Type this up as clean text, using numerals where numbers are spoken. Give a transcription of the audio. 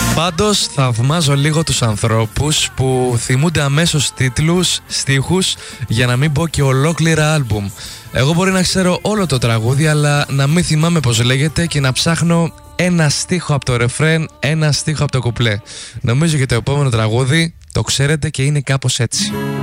Πάντως θαυμάζω λίγο τους ανθρώπους που θυμούνται αμέσως τίτλους, στίχους, για να μην πω και ολόκληρα άλμπουμ. Εγώ μπορεί να ξέρω όλο το τραγούδι, αλλά να μην θυμάμαι πως λέγεται και να ψάχνω ένα στίχο από το ρεφρέν, ένα στίχο από το κουπλέ. Νομίζω και το επόμενο τραγούδι το ξέρετε και είναι κάπως έτσι.